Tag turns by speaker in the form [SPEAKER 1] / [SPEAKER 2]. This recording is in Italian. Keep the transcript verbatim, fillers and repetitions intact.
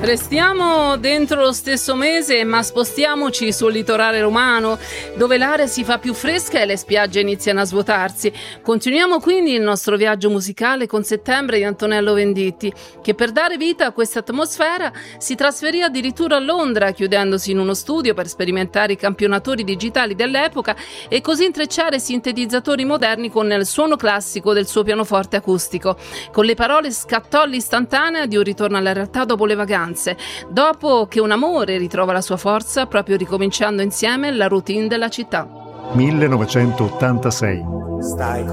[SPEAKER 1] Restiamo dentro lo stesso mese, ma spostiamoci sul litorale romano, dove l'aria si fa più fresca e le spiagge iniziano a svuotarsi. Continuiamo quindi il nostro viaggio musicale con Settembre di Antonello Venditti, che per dare vita a questa atmosfera si trasferì addirittura a Londra, chiudendosi in uno studio per sperimentare i campionatori digitali dell'epoca e così intrecciare sintetizzatori moderni con il suono classico del suo pianoforte acustico. Con le parole scattò l'istantanea di un ritorno alla realtà dopo le vacanze, dopo che un amore ritrova la sua forza proprio ricominciando insieme la routine della città.
[SPEAKER 2] millenovecentottantasei.
[SPEAKER 3] Stai